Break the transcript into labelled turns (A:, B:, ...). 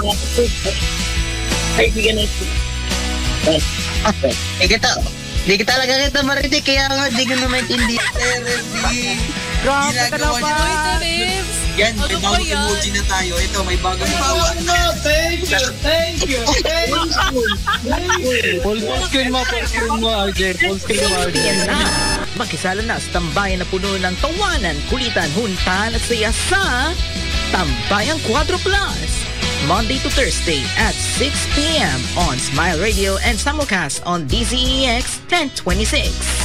A: Kaibigan natin.
B: Di kita talaga kita marinig, kaya nga di ko na maintindihan.
C: Grabe ka
D: Ginagawa niya.
C: naman.
E: Uy, Taribs!
D: Yan, may
E: Ano ba
D: bagong
E: yan?
D: emoji na tayo. Ito, may bagong emoji.
A: Thank you.
F: Full screen mo, RJ. Full screen mo, RJ.
C: Yan na. Makisala na sa tambayan na puno ng tawanan, kulitan, huntahan at saya sa Tambayang 4 Plus. Monday to Thursday at 6 p.m. on Smile Radio and simulcast on DZEX 1026.